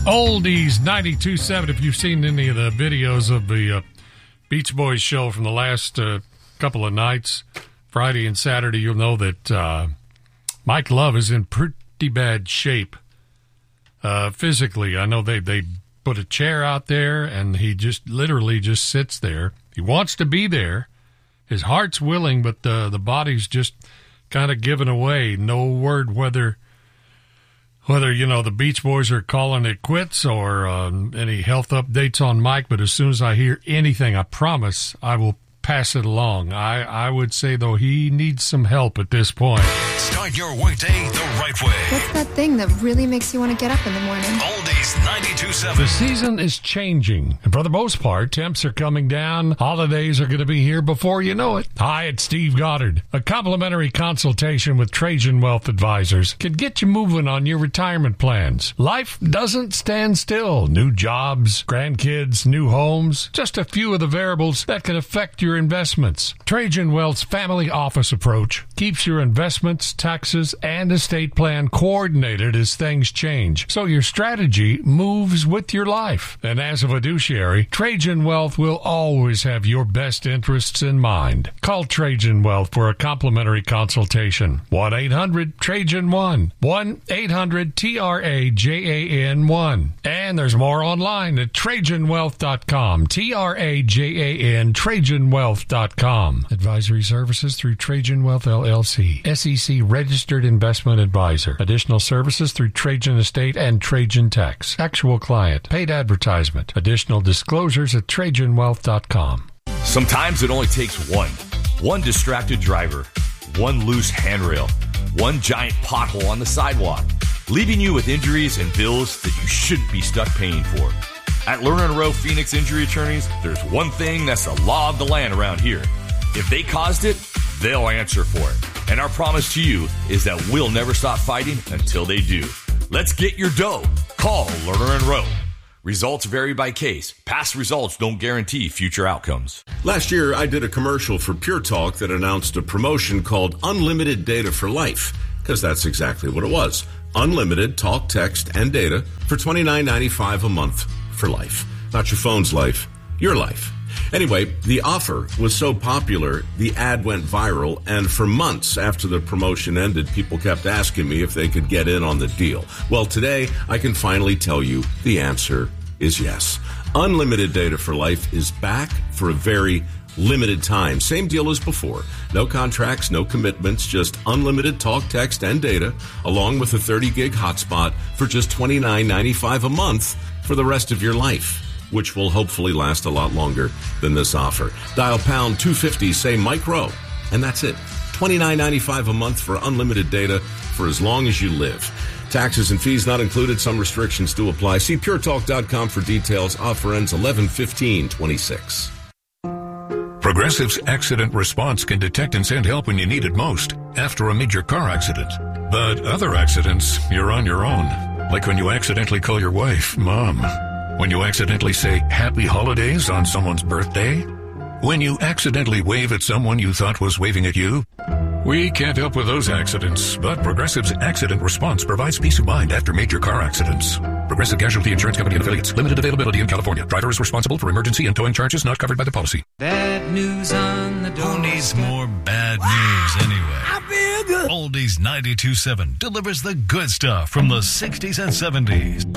Oldies 92.7. If you've seen any of the videos of the Beach Boys show from the last couple of nights, Friday and Saturday, you'll know that Mike Love is in pretty bad shape physically. I know they put a chair out there, and he just literally just sits there. He wants to be there. His heart's willing, but the body's just kind of giving away. No word whether the Beach Boys are calling it quits or any health updates on Mike. But as soon as I hear anything, I promise I will pass it along. I would say, though, he needs some help at this point. Start your workday the right way. What's that thing that really makes you want to get up in the morning? Oldies 92.7. The season is changing, and for the most part, temps are coming down. Holidays are going to be here before you know it. Hi, it's Steve Goddard. A complimentary consultation with Trajan Wealth Advisors can get you moving on your retirement plans. Life doesn't stand still. New jobs, grandkids, new homes, just a few of the variables that can affect your investments. Trajan Wealth's family office approach keeps your investments, taxes, and estate plan coordinated as things change, so your strategy moves with your life. And as a fiduciary, Trajan Wealth will always have your best interests in mind. Call Trajan Wealth for a complimentary consultation. 1-800-TRAJAN-1. 1-800-TRAJAN-1. And there's more online at TrajanWealth.com. TRAJAN, TrajanWealth.com. Advisory services through Trajan Wealth LLC. SEC registered investment advisor. Additional services through Trajan Estate and Trajan Tax. Actual client. Paid advertisement. Additional disclosures at TrajanWealth.com. Sometimes it only takes one distracted driver, one loose handrail, one giant pothole on the sidewalk, leaving you with injuries and bills that you shouldn't be stuck paying for. At Lerner & Rowe Phoenix Injury Attorneys, there's one thing that's the law of the land around here. If they caused it, they'll answer for it. And our promise to you is that we'll never stop fighting until they do. Let's get your dough. Call Lerner & Rowe. Results vary by case. Past results don't guarantee future outcomes. Last year, I did a commercial for Pure Talk that announced a promotion called Unlimited Data for Life, because that's exactly what it was. Unlimited talk, text, and data for $29.95 a month for life. Not your phone's life, your life. Anyway, the offer was so popular, the ad went viral, and for months after the promotion ended, people kept asking me if they could get in on the deal. Well, today, I can finally tell you the answer is yes. Unlimited Data for Life is back for a very limited time. Same deal as before. No contracts, no commitments, just unlimited talk, text, and data, along with a 30-gig hotspot for just $29.95 a month for the rest of your life, which will hopefully last a lot longer than this offer. Dial pound 250, say Mike Rowe, and that's it. $29.95 a month for unlimited data for as long as you live. Taxes and fees not included. Some restrictions do apply. See puretalk.com for details. Offer ends 11/15/26. Progressive's Accident Response can detect and send help when you need it most after a major car accident. But other accidents, you're on your own. Like when you accidentally call your wife Mom. When you accidentally say Happy Holidays on someone's birthday. When you accidentally wave at someone you thought was waving at you. We can't help with those accidents, but Progressive's Accident Response provides peace of mind after major car accidents. Progressive Casualty Insurance Company and Affiliates. Limited availability in California. Driver is responsible for emergency and towing charges not covered by the policy. Bad news on the door. Who needs more bad news anyway? I feel good. Oldies 92.7 delivers the good stuff from the 60s and 70s.